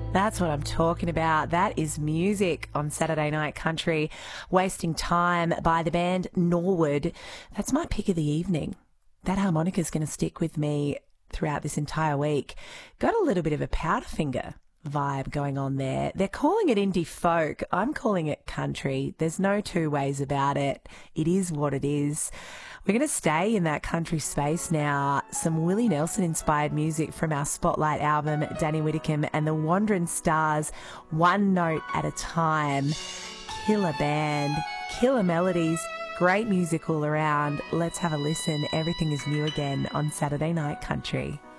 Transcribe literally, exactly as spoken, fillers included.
That's what I'm talking about. That is music on Saturday Night Country. Wasting Time by the band Norwood. That's my pick of the evening. That harmonica's going to stick with me throughout this entire week. Got a little bit of a Powderfinger vibe going on there. They're calling it indie folk. I'm calling it country. There's no two ways about it. It is what it is. We're going to stay in that country space now. Some Willie Nelson inspired music from our Spotlight album, Danny Whitcomb and the Wandering Stars, One Note at a Time. Killer band, killer melodies, great music all around. Let's have a listen. Everything is new again on Saturday Night Country.